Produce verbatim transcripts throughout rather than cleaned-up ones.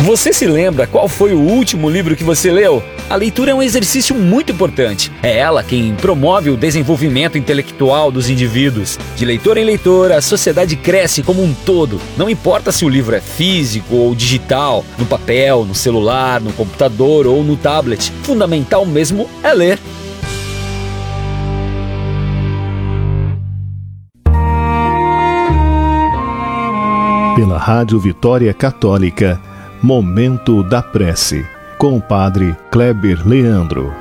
Você se lembra qual foi o último livro que você leu? A leitura é um exercício muito importante. É ela quem promove o desenvolvimento intelectual dos indivíduos. De leitor em leitor, a sociedade cresce como um todo. Não importa se o livro é físico ou digital, no papel, no celular, no computador ou no tablet. Fundamental mesmo é ler. Pela Rádio Vitória Católica, Momento da Prece, com o Padre Kleber Leandro.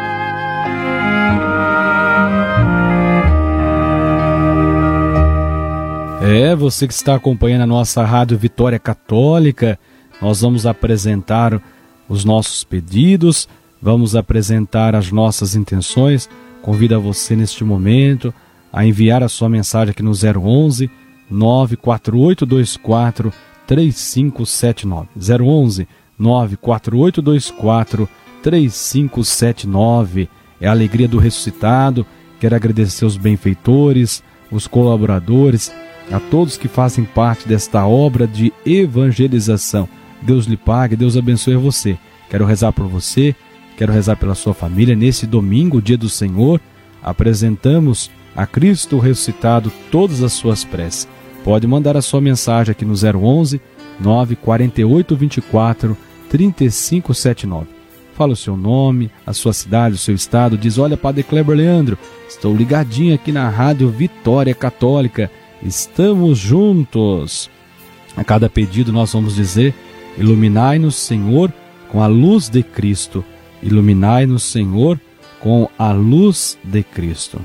É, você que está acompanhando a nossa Rádio Vitória Católica, nós vamos apresentar os nossos pedidos, vamos apresentar as nossas intenções. Convido a você neste momento a enviar a sua mensagem aqui no zero onze, nove quatro oito dois quatro, três cinco sete nove. zero onze, nove quatro oito dois quatro, três cinco sete nove. É a alegria do ressuscitado. Quero agradecer os benfeitores, os colaboradores, a todos que fazem parte desta obra de evangelização. Deus lhe pague, Deus abençoe você. Quero rezar por você, quero rezar pela sua família. Nesse domingo, dia do Senhor, apresentamos a Cristo ressuscitado todas as suas preces. Pode mandar a sua mensagem aqui no zero onze, nove quatro oito dois quatro, três cinco sete nove. Fala o seu nome, a sua cidade, o seu estado. Diz: olha, Padre Kleber Leandro, estou ligadinho aqui na Rádio Vitória Católica. Estamos juntos. A cada pedido nós vamos dizer: iluminai-nos, Senhor, com a luz de Cristo. Iluminai-nos, Senhor, com a luz de Cristo.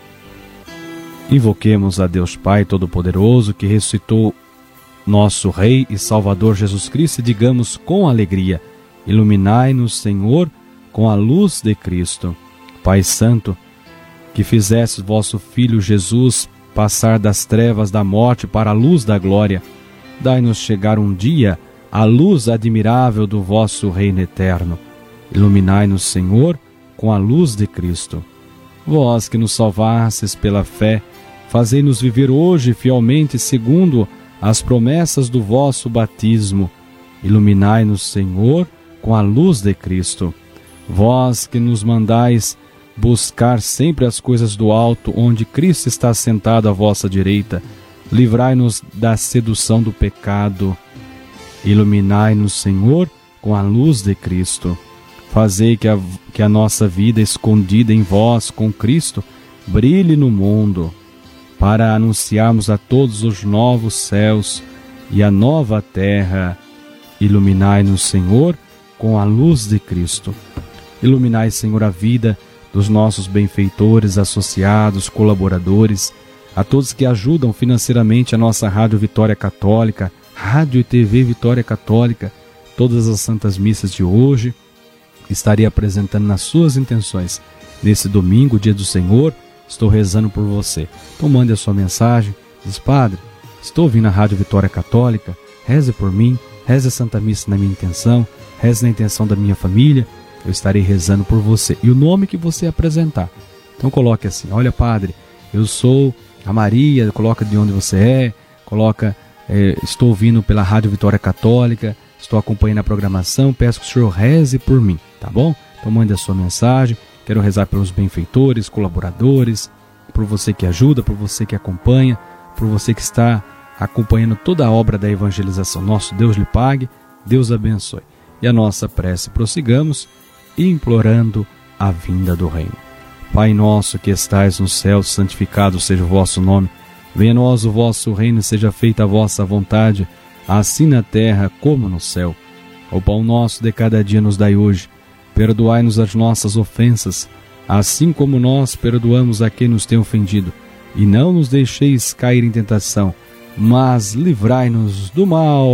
Invoquemos a Deus Pai Todo-Poderoso, que ressuscitou nosso Rei e Salvador Jesus Cristo, e digamos com alegria: iluminai-nos, Senhor, com a luz de Cristo. Pai Santo, que fizeste vosso Filho Jesus passar das trevas da morte para a luz da glória, dai-nos chegar um dia à luz admirável do vosso reino eterno. Iluminai-nos, Senhor, com a luz de Cristo. Vós que nos salvastes pela fé, fazei-nos viver hoje fielmente segundo as promessas do vosso batismo. Iluminai-nos, Senhor, com a luz de Cristo. Vós que nos mandais buscar sempre as coisas do alto, onde Cristo está sentado à vossa direita, livrai-nos da sedução do pecado. Iluminai-nos, Senhor, com a luz de Cristo. Fazei que a, que a nossa vida escondida em vós, com Cristo, brilhe no mundo, para anunciarmos a todos os novos céus e a nova terra. Iluminai-nos, Senhor, com a luz de Cristo. Iluminai, Senhor, a vida dos nossos benfeitores, associados, colaboradores, a todos que ajudam financeiramente a nossa Rádio Vitória Católica, Rádio e T V Vitória Católica. Todas as santas missas de hoje estarei apresentando nas suas intenções. Nesse domingo, dia do Senhor, estou rezando por você. Então mande a sua mensagem. Diz: Padre, estou ouvindo a Rádio Vitória Católica, reze por mim, reze a Santa Missa na minha intenção, reze na intenção da minha família, eu estarei rezando por você. E o nome que você apresentar. Então coloque assim: olha, Padre, eu sou a Maria, coloca de onde você é, coloca, é, estou ouvindo pela Rádio Vitória Católica, estou acompanhando a programação, peço que o senhor reze por mim, tá bom? Então mande a sua mensagem. Quero rezar pelos benfeitores, colaboradores, por você que ajuda, por você que acompanha, por você que está acompanhando toda a obra da evangelização. Nosso Deus lhe pague, Deus abençoe. E a nossa prece prossigamos, implorando a vinda do Reino. Pai nosso que estais no céu, santificado seja o vosso nome. Venha a nós o vosso reino e seja feita a vossa vontade, assim na terra como no céu. O pão nosso de cada dia nos dai hoje. Perdoai-nos as nossas ofensas, assim como nós perdoamos a quem nos tem ofendido. E não nos deixeis cair em tentação, mas livrai-nos do mal.